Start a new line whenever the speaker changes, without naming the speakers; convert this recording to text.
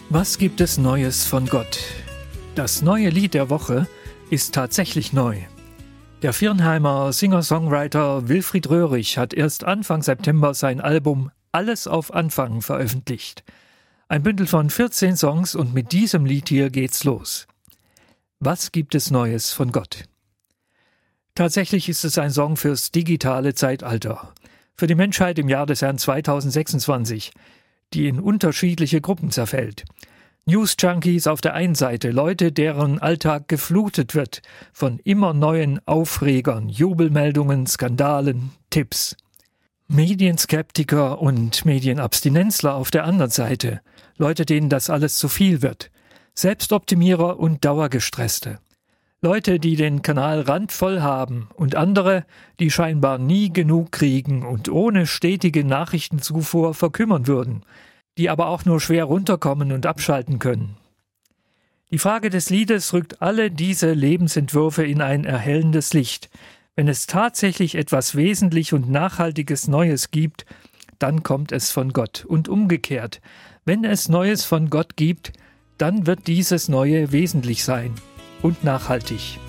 Was gibt es Neues von Gott? Das neue Lied der Woche ist tatsächlich neu. Der Viernheimer Singer-Songwriter Wilfried Röhrig hat erst Anfang September sein Album Alles auf Anfang veröffentlicht. Ein Bündel von 14 Songs und mit diesem Lied hier geht's los. Was gibt es Neues von Gott? Tatsächlich ist es ein Song fürs digitale Zeitalter. Für die Menschheit im Jahr des Herrn 2026, die in unterschiedliche Gruppen zerfällt. News-Junkies auf der einen Seite, Leute, deren Alltag geflutet wird von immer neuen Aufregern, Jubelmeldungen, Skandalen, Tipps. Medienskeptiker und Medienabstinenzler auf der anderen Seite, Leute, denen das alles zu viel wird. Selbstoptimierer und Dauergestresste. Leute, die den Kanal randvoll haben und andere, die scheinbar nie genug kriegen und ohne stetige Nachrichtenzufuhr verkümmern würden, die aber auch nur schwer runterkommen und abschalten können. Die Frage des Liedes rückt alle diese Lebensentwürfe in ein erhellendes Licht. Wenn es tatsächlich etwas wesentlich und Nachhaltiges Neues gibt, dann kommt es von Gott. Und umgekehrt, wenn es Neues von Gott gibt, dann wird dieses Neue wesentlich sein und nachhaltig.